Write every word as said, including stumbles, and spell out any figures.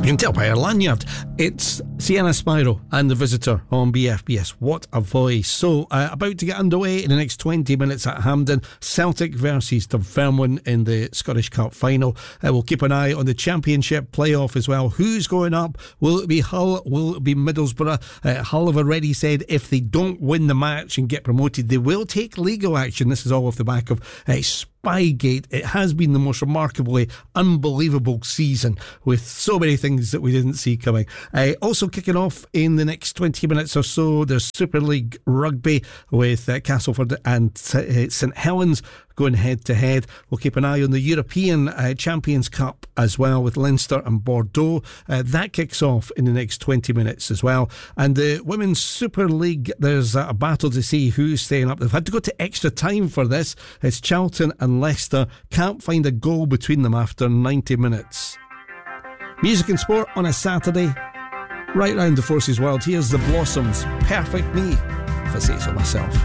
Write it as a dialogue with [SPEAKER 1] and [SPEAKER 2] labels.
[SPEAKER 1] You can tell by her lanyard. It's Sienna Spyro and The Visitor on B F B S. What a voice. So, uh, about to get underway in the next twenty minutes at Hampden. Celtic versus Dunfermline in the Scottish Cup final. Uh, we'll keep an eye on the Championship playoff as well. Who's going up? Will it be Hull? Will it be Middlesbrough? Uh, Hull have already said if they don't win the match and get promoted, they will take legal action. This is all off the back of uh, Spygate. It has been the most remarkably unbelievable season with so many things that we didn't see coming. Uh, also kicking off in the next twenty minutes or so, there's Super League Rugby with uh, Castleford and uh, St Helens going head to head. We'll keep an eye on the European uh, Champions Cup as well with Leinster and Bordeaux. Uh, that kicks off in the next twenty minutes as well. And the Women's Super League, there's a battle to see who's staying up. They've had to go to extra time for this. It's Charlton and Leicester. Can't find a goal between them after ninety minutes. Music and sport on a Saturday. Right round the Forces world. Here's the Blossoms. Perfect Me, if I say so myself.